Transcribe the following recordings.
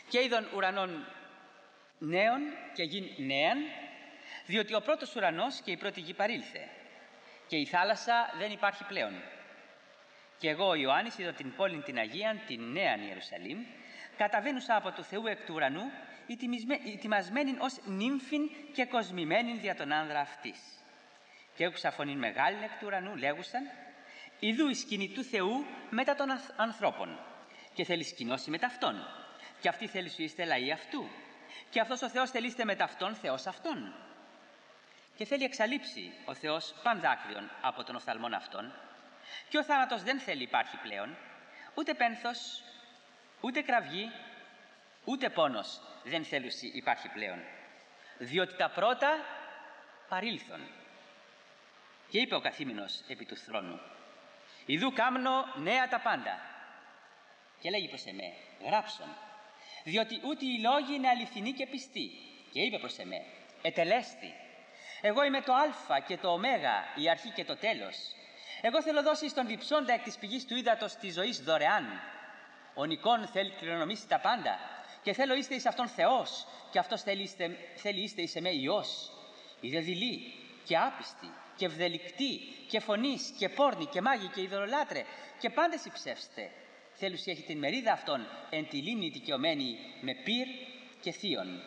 Και είδον ουρανών νέων και γην νέαν, διότι ο πρώτος ουρανός και η πρώτη γη παρήλθε, και η θάλασσα δεν υπάρχει πλέον. Και εγώ ο Ιωάννης είδω την πόλην την Αγίαν, την νέαν Ιερουσαλήμ, καταβαίνουσα από του Θεού εκ του ουρανού, ετοιμασμένην ως νύμφην και κοσμημένην δια τον άνδρα αυτής. Και άκουσα φωνήν μεγάλην εκ του ουρανού, λέγουσαν: Ιδού η σκηνή του Θεού μετά των ανθρώπων, και θέλει σκηνώσει μετ' αυτόν. Και αυτοί θέλει σου είστε λαοί αυτού. Και αυτός ο Θεός θελείστε μετ' αυτόν Θεός αυτόν. Και θέλει εξαλείψει ο Θεός παν δάκρυον από τον οφθαλμόν αυτών. Και ο θάνατος δεν θέλει υπάρχει πλέον, ούτε πένθος, ούτε κραυγή, ούτε πόνος δεν θέλουσι υπάρχει πλέον, διότι τα πρώτα παρήλθον. Και είπε ο καθήμενος επί του θρόνου: Ιδού κάμνω νέα τα πάντα. Και λέγει προς εμέ: Γράψον, διότι ούτε οι λόγοι είναι αληθινοί και πιστοί. Και είπε προς εμέ: Ετελέστη. Εγώ είμαι το Α και το Ω, η αρχή και το τέλος. Εγώ θέλω δώσει στον διψώντα εκ της πηγής του ύδατος της ζωής δωρεάν. Ο νικόν θέλει κληρονομήσει τα πάντα, και θέλω είστε εις αυτόν Θεός, και αυτός θέλει είστε εις εμέ Υιός. Είδε δειλοί και άπιστοι και ευδελικτοί και φωνείς και πόρνοι και μάγοι και ειδωλολάτρε και πάντες υψεύστε. Θέλουσι έχει την μερίδα αυτών εν τη λίμνη δικαιωμένη με πυρ και θείον.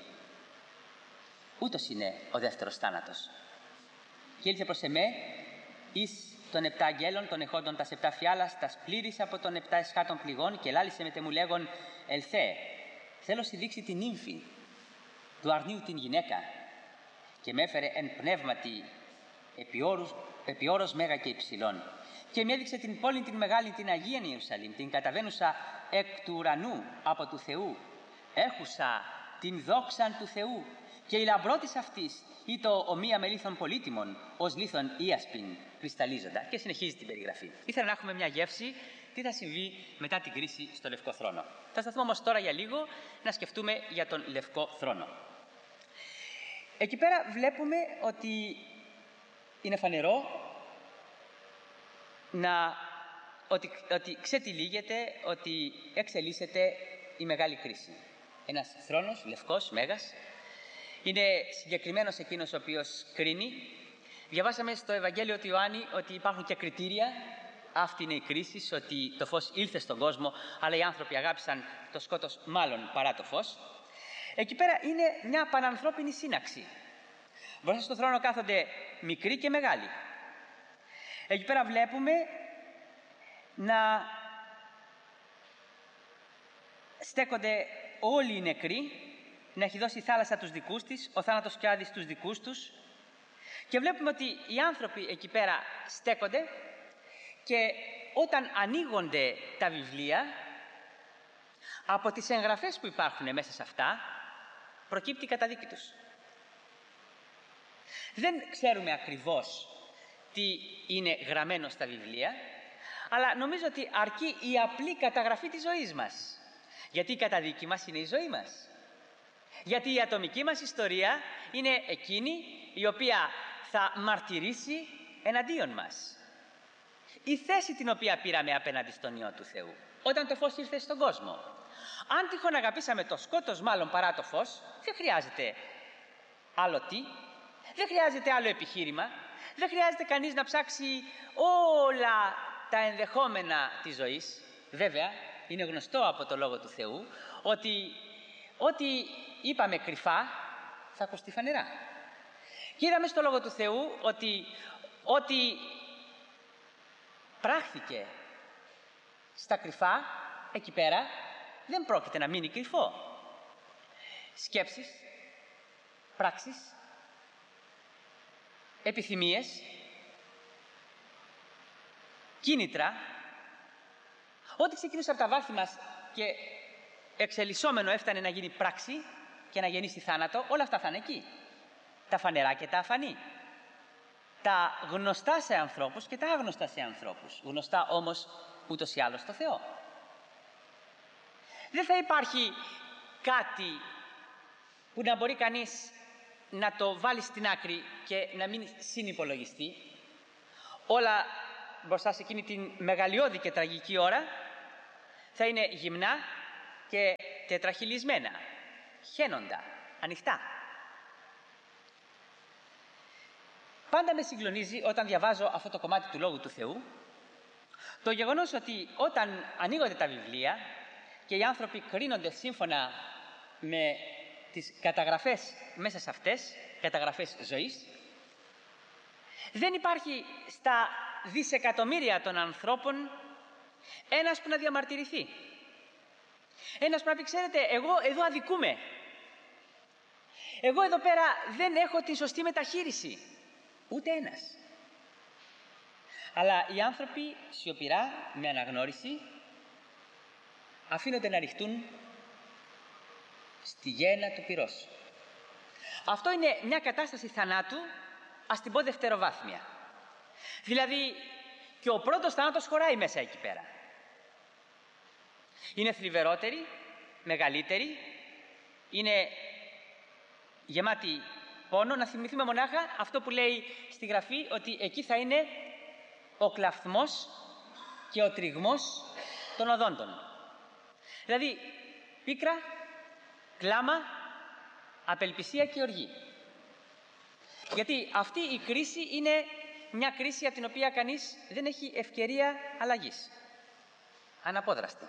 Ούτως είναι ο δεύτερος θάνατος. Και ήλθε προς εμέ εις των 7 αγγέλων των εχόντων τας 7 φιάλας, τας πλήρης από των 7 εσχάτων πληγών, και λάλησε με μου λέγον: Ελθέ, θέλω σοι δείξει την νύμφη του αρνίου την γυναίκα. Και με έφερε εν πνεύματι επί όρος μέγα και υψηλών. Και με έδειξε την πόλη την μεγάλη, την Αγίαν Ιερουσαλήμ, την καταβαίνουσα εκ του ουρανού από του Θεού, έχουσα την δόξαν του Θεού, και η λαμπρότης αυτής ή το ομοία με λίθον πολύτιμων, ως λίθον ίασπιν κρυσταλλίζοντα. Και συνεχίζει την περιγραφή. Ήθελα να έχουμε μια γεύση τι θα συμβεί μετά την κρίση στο Λευκό Θρόνο. Θα σταθούμε όμως τώρα για λίγο να σκεφτούμε για τον Λευκό Θρόνο. Εκεί πέρα βλέπουμε ότι είναι φανερό ότι ξετυλίγεται, ότι εξελίσσεται η μεγάλη κρίση. Ένας θρόνος, λευκός, μέγας, είναι συγκεκριμένος εκείνος ο οποίος κρίνει. Διαβάσαμε στο Ευαγγέλιο του Ιωάννη ότι υπάρχουν και κριτήρια. Αυτή είναι η κρίση, ότι το φως ήλθε στον κόσμο, αλλά οι άνθρωποι αγάπησαν το σκότος μάλλον παρά το φως. Εκεί πέρα είναι μια πανανθρώπινη σύναξη. Μπροστά στον θρόνο κάθονται μικροί και μεγάλοι. Εκεί πέρα βλέπουμε να στέκονται όλοι οι νεκροί, να έχει δώσει η θάλασσα τους δικούς της, ο θάνατος και ο Άδης τους δικούς τους, και βλέπουμε ότι οι άνθρωποι εκεί πέρα στέκονται, και όταν ανοίγονται τα βιβλία, από τις εγγραφές που υπάρχουν μέσα σε αυτά προκύπτει η καταδίκη τους. Δεν ξέρουμε ακριβώς τι είναι γραμμένο στα βιβλία, αλλά νομίζω ότι αρκεί η απλή καταγραφή της ζωής μας. Γιατί η καταδίκη μας είναι η ζωή μας. Γιατί η ατομική μας ιστορία είναι εκείνη η οποία θα μαρτυρήσει εναντίον μας. Η θέση την οποία πήραμε απέναντι στον Υιό του Θεού όταν το φως ήρθε στον κόσμο. Αν τυχόν αγαπήσαμε το σκότος μάλλον παρά το φως, δεν χρειάζεται άλλο τι, δεν χρειάζεται άλλο επιχείρημα, δεν χρειάζεται κανείς να ψάξει όλα τα ενδεχόμενα της ζωής. Βέβαια, είναι γνωστό από το Λόγο του Θεού ότι ό,τι είπαμε κρυφά θα ακουστεί φανερά. Και είδαμε στο Λόγο του Θεού ότι ό,τι πράχθηκε στα κρυφά, εκεί πέρα δεν πρόκειται να μείνει κρυφό. Σκέψεις, πράξεις, επιθυμίες, κίνητρα, ό,τι ξεκίνησε από τα βάθη μας και εξελισσόμενο έφτανε να γίνει πράξη και να γεννήσει θάνατο, όλα αυτά θα είναι εκεί. Τα φανερά και τα αφανή. Τα γνωστά σε ανθρώπους και τα άγνωστα σε ανθρώπους. Γνωστά όμως ούτως ή άλλως στο Θεό. Δεν θα υπάρχει κάτι που να μπορεί κανείς να το βάλει στην άκρη και να μην συνυπολογιστεί. Όλα μπροστά σε εκείνη την μεγαλειώδη και τραγική ώρα θα είναι γυμνά και τετραχυλισμένα, χαίνοντα, ανοιχτά. Πάντα με συγκλονίζει όταν διαβάζω αυτό το κομμάτι του Λόγου του Θεού το γεγονός ότι όταν ανοίγονται τα βιβλία και οι άνθρωποι κρίνονται σύμφωνα με τις καταγραφές μέσα σε αυτές, καταγραφές ζωής, δεν υπάρχει στα δισεκατομμύρια των ανθρώπων ένας που να διαμαρτυρηθεί. Ένας που να πει, ξέρετε, εγώ εδώ αδικούμε. Εγώ εδώ πέρα δεν έχω τη σωστή μεταχείριση. Ούτε ένας. Αλλά οι άνθρωποι σιωπηρά, με αναγνώριση, αφήνονται να ρηχτούν στη γέννα του πυρός. Αυτό είναι μια κατάσταση θανάτου, ας την πω δευτεροβάθμια. Δηλαδή και ο πρώτος θάνατος χωράει μέσα εκεί πέρα. Είναι θλιβερότερη, μεγαλύτερη, είναι γεμάτη πόνο. Να θυμηθούμε μονάχα αυτό που λέει στη Γραφή, ότι εκεί θα είναι ο κλαφθμός και ο τριγμός των οδόντων. Δηλαδή πίκρα, κλάμα, απελπισία και οργή. Γιατί αυτή η κρίση είναι μια κρίση από την οποία κανείς δεν έχει ευκαιρία αλλαγής. Αναπόδραστη.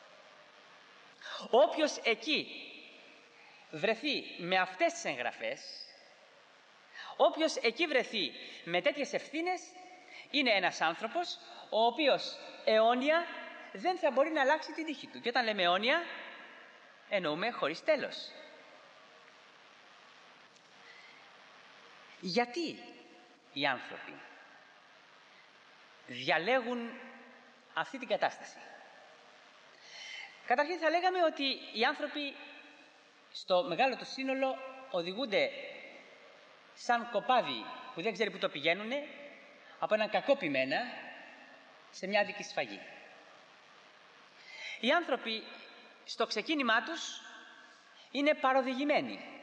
Όποιος εκεί βρεθεί με αυτές τις εγγραφές, όποιος εκεί βρεθεί με τέτοιες ευθύνες, είναι ένας άνθρωπος ο οποίος αιώνια δεν θα μπορεί να αλλάξει την τύχη του. Και όταν λέμε αιώνια, εννοούμε χωρίς τέλος. Γιατί οι άνθρωποι διαλέγουν αυτή την κατάσταση? Καταρχήν θα λέγαμε ότι οι άνθρωποι στο μεγάλο του σύνολο οδηγούνται σαν κοπάδι που δεν ξέρει που το πηγαίνουνε, από έναν κακό ποιμένα σε μια άδικη σφαγή. Οι άνθρωποι στο ξεκίνημά τους είναι παροδηγημένοι.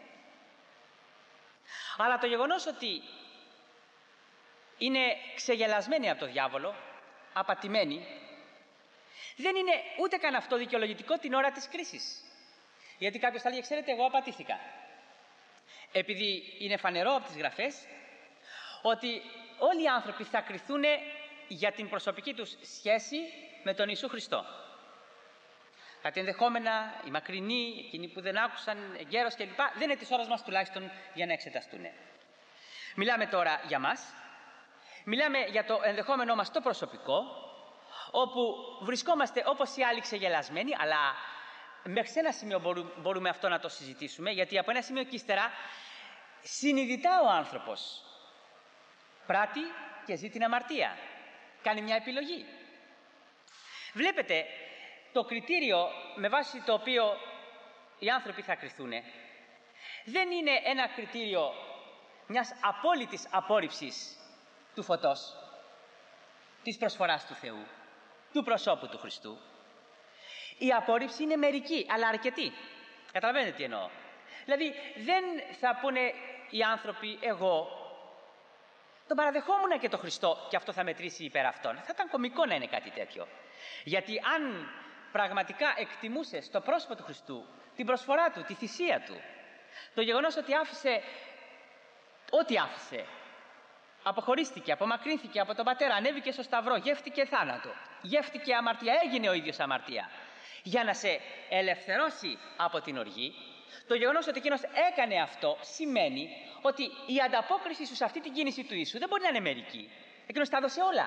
Αλλά το γεγονός ότι είναι ξεγελασμένοι από το διάβολο, απατημένοι, δεν είναι ούτε καν αυτό δικαιολογητικό την ώρα της κρίσης. Γιατί κάποιος θα λέγει, ξέρετε, εγώ απατήθηκα. Επειδή είναι φανερό από τις Γραφές ότι όλοι οι άνθρωποι θα κριθούν για την προσωπική τους σχέση με τον Ιησού Χριστό. Κάτι ενδεχόμενα, οι μακρινοί, εκείνοι που δεν άκουσαν εγκαίρως κλπ. Δεν είναι της ώρας μας τουλάχιστον για να εξεταστούν. Μιλάμε τώρα για μας. Μιλάμε για το ενδεχόμενό μας το προσωπικό, όπου βρισκόμαστε όπως οι άλλοι ξεγελασμένοι, αλλά μέχρι σε ένα σημείο μπορούμε αυτό να το συζητήσουμε, γιατί από ένα σημείο και ύστερα συνειδητά ο άνθρωπος πράττει και ζει την αμαρτία. Κάνει μια επιλογή. Βλέπετε, το κριτήριο με βάση το οποίο οι άνθρωποι θα κριθούν δεν είναι ένα κριτήριο μιας απόλυτης απόρριψης του φωτός, της προσφοράς του Θεού, του προσώπου του Χριστού. Η απόρριψη είναι μερική, αλλά αρκετή. Καταλαβαίνετε τι εννοώ? Δηλαδή δεν θα πούνε οι άνθρωποι, εγώ τον παραδεχόμουν και τον Χριστό και αυτό θα μετρήσει υπέρ αυτόν. Θα ήταν κωμικό να είναι κάτι τέτοιο. Γιατί αν πραγματικά εκτιμούσες το πρόσωπο του Χριστού, την προσφορά του, τη θυσία του, το γεγονός ότι άφησε ό,τι άφησε, αποχωρίστηκε, απομακρύνθηκε από τον Πατέρα, ανέβηκε στο Σταυρό, γεύτηκε θάνατο, γεύτηκε αμαρτία, έγινε ο ίδιος αμαρτία, για να σε ελευθερώσει από την οργή. Το γεγονός ότι εκείνος έκανε αυτό σημαίνει ότι η ανταπόκριση σου σε αυτή την κίνηση του Ιησού δεν μπορεί να είναι μερική. Εκείνος τα έδωσε όλα.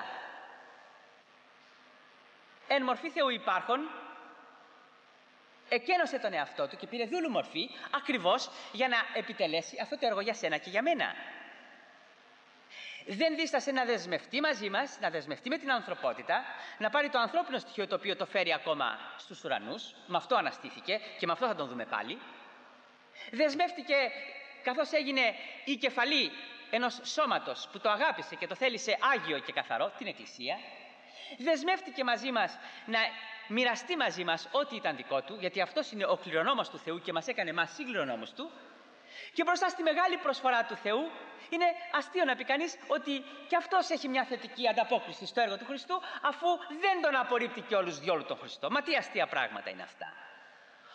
Εν μορφή Θεού υπάρχων, εκένωσε τον εαυτό του και πήρε δούλου μορφή ακριβώς για να επιτελέσει αυτό το έργο για σένα και για μένα. Δεν δίστασε να δεσμευτεί μαζί μας, να δεσμευτεί με την ανθρωπότητα, να πάρει το ανθρώπινο στοιχείο το οποίο το φέρει ακόμα στους ουρανούς, με αυτό αναστήθηκε και με αυτό θα τον δούμε πάλι. Δεσμεύτηκε καθώς έγινε η κεφαλή ενός σώματος που το αγάπησε και το θέλησε άγιο και καθαρό, την Εκκλησία. Δεσμεύτηκε μαζί μας να μοιραστεί μαζί μας ό,τι ήταν δικό του, γιατί αυτός είναι ο κληρονόμος του Θεού και μας έκανε μας συγκληρονόμους του. Και μπροστά στη μεγάλη προσφορά του Θεού είναι αστείο να πει κανείς ότι και αυτός έχει μια θετική ανταπόκριση στο έργο του Χριστού, αφού δεν τον απορρίπτει και όλους διόλου τον Χριστό. Μα τι αστεία πράγματα είναι αυτά?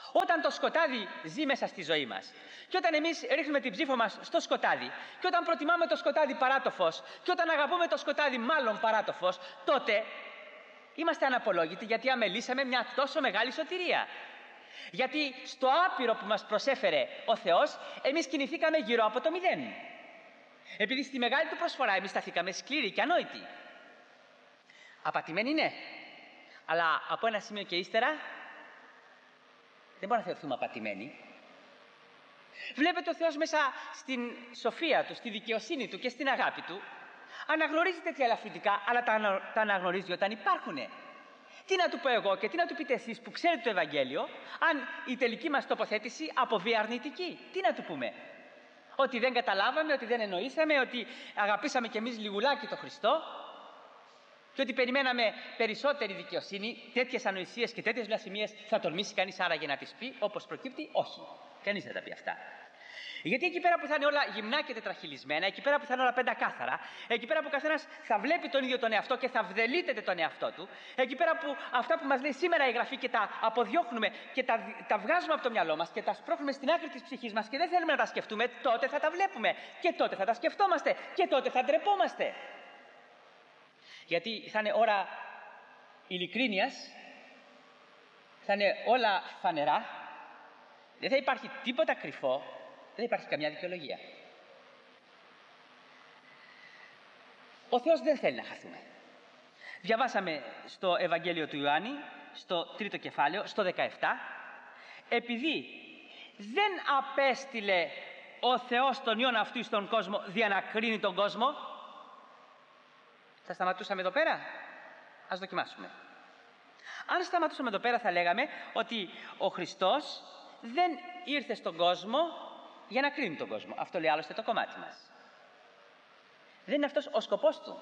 Όταν το σκοτάδι ζει μέσα στη ζωή μας και όταν εμείς ρίχνουμε την ψήφο μας στο σκοτάδι και όταν προτιμάμε το σκοτάδι παρά το φως και όταν αγαπούμε το σκοτάδι μάλλον παρά το φως, τότε είμαστε αναπολόγητοι γιατί αμελήσαμε μια τόσο μεγάλη σωτηρία. Γιατί στο άπειρο που μας προσέφερε ο Θεός, εμείς κινηθήκαμε γύρω από το μηδέν. Επειδή στη μεγάλη του προσφορά εμείς σταθήκαμε σκληροί και ανόητοι. Απατημένοι ναι, αλλά από ένα σημείο και ύστερα δεν μπορούμε να θεωρηθούμε απατημένοι. Βλέπετε ο Θεός μέσα στην σοφία Του, στη δικαιοσύνη Του και στην αγάπη Του αναγνωρίζει τέτοια ελαφρυντικά, αλλά τα αναγνωρίζει όταν υπάρχουνε. Τι να του πω εγώ και τι να του πείτε εσείς που ξέρετε το Ευαγγέλιο, αν η τελική μας τοποθέτηση αποβεί αρνητική? Τι να του πούμε? Ότι δεν καταλάβαμε, ότι δεν εννοήσαμε, ότι αγαπήσαμε κι εμείς λιγουλάκι τον Χριστό και ότι περιμέναμε περισσότερη δικαιοσύνη? Τέτοιες ανοησίες και τέτοιες βλασφημίες θα τολμήσει κανείς άραγε να τις πει όπως προκύπτει? Όχι, κανείς δεν τα πει αυτά. Γιατί εκεί πέρα που θα είναι όλα γυμνά και τετραχυλισμένα, εκεί πέρα που θα είναι όλα πεντακάθαρα, εκεί πέρα που ο καθένας θα βλέπει τον ίδιο τον εαυτό και θα βδελίτεται τον εαυτό του, εκεί πέρα που αυτά που μας λέει σήμερα η Γραφή και τα αποδιώχνουμε και τα βγάζουμε από το μυαλό μας και τα σπρώχνουμε στην άκρη της ψυχής μας και δεν θέλουμε να τα σκεφτούμε, τότε θα τα βλέπουμε και τότε θα τα σκεφτόμαστε και τότε θα ντρεπόμαστε. Γιατί θα είναι ώρα ειλικρίνειας, θα είναι όλα φανερά, δεν θα υπάρχει τίποτα κρυφό. Δεν υπάρχει καμιά δικαιολογία. Ο Θεός δεν θέλει να χαθούμε. Διαβάσαμε στο Ευαγγέλιο του Ιωάννη, στο 3ο κεφάλαιο, στο 17, επειδή δεν απέστειλε ο Θεός τον Υιόν αυτού στον κόσμο δια να κρίνει τον κόσμο. Θα σταματούσαμε εδώ πέρα? Ας δοκιμάσουμε. Αν σταματούσαμε εδώ πέρα θα λέγαμε ότι ο Χριστός δεν ήρθε στον κόσμο για να κρίνει τον κόσμο. Αυτό λέει άλλωστε το κομμάτι μας. Δεν είναι αυτός ο σκοπός του.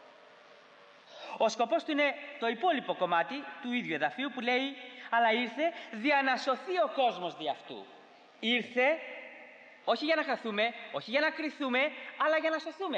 Ο σκοπός του είναι το υπόλοιπο κομμάτι του ίδιου εδαφίου που λέει αλλά ήρθε δια να σωθεί ο κόσμος δι' αυτού. Ήρθε όχι για να χαθούμε, όχι για να κριθούμε, αλλά για να σωθούμε.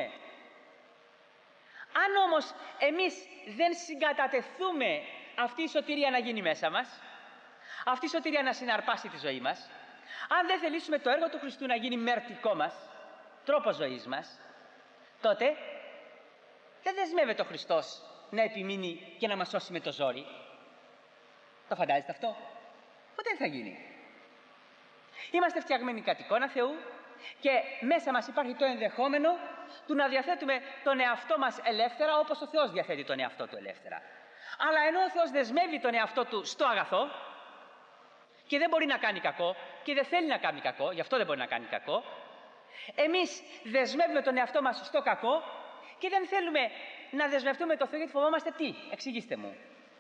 Αν όμως εμείς δεν συγκατατεθούμε αυτή η σωτηρία να γίνει μέσα μας, αυτή η σωτηρία να συναρπάσει τη ζωή μας, αν δεν θελήσουμε το έργο του Χριστού να γίνει μερτικό μας, τρόπο ζωής μας, τότε δεν δεσμεύεται ο Χριστός να επιμείνει και να μας σώσει με το ζόρι. Το φαντάζεστε αυτό? Ποτέ δεν θα γίνει. Είμαστε φτιαγμένοι κατ' εικόνα Θεού και μέσα μας υπάρχει το ενδεχόμενο του να διαθέτουμε τον εαυτό μας ελεύθερα όπως ο Θεός διαθέτει τον εαυτό του ελεύθερα. Αλλά ενώ ο Θεός δεσμεύει τον εαυτό του στο αγαθό και δεν μπορεί να κάνει κακό και δεν θέλει να κάνει κακό, γι' αυτό δεν μπορεί να κάνει κακό, εμείς δεσμεύουμε τον εαυτό μας στο κακό και δεν θέλουμε να δεσμευτούμε το Θεό γιατί φοβόμαστε τι? Εξηγήστε μου.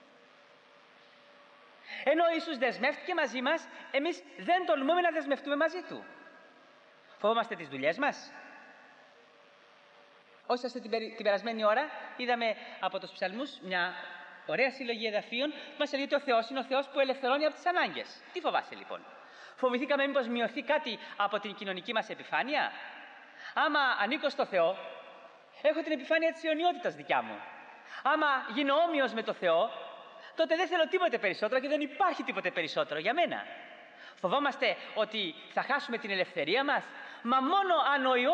Ενώ ο Ιησούς δεσμεύτηκε μαζί μας, εμείς δεν τολμούμε να δεσμευτούμε μαζί Του. Φοβόμαστε τις δουλειές μας. Όσοι είστε την περασμένη ώρα, είδαμε από τους ψαλμούς μια ωραία συλλογή εδαφίων που μας λέει ότι ο Θεός είναι ο Θεός που ελευθερώνει από τις ανάγκες. Τι φοβάσαι λοιπόν? Φοβηθήκαμε μήπως μειωθεί κάτι από την κοινωνική μας επιφάνεια? Άμα ανήκω στο Θεό, έχω την επιφάνεια της αιωνιότητας δικιά μου. Άμα γίνω όμοιος με το Θεό, τότε δεν θέλω τίποτε περισσότερο και δεν υπάρχει τίποτε περισσότερο για μένα. Φοβόμαστε ότι θα χάσουμε την ελευθερία μας? Μα μόνο αν ο Υιός